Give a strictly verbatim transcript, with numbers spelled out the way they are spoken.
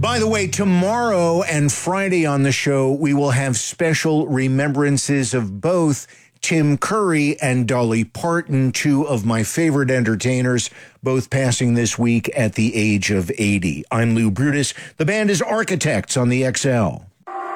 By the way, tomorrow and Friday on the show, we will have special remembrances of both Tim Curry and Dolly Parton, two of my favorite entertainers, both passing this week at the age of eighty. I'm Lou Brutus. The band is Architects on the X L.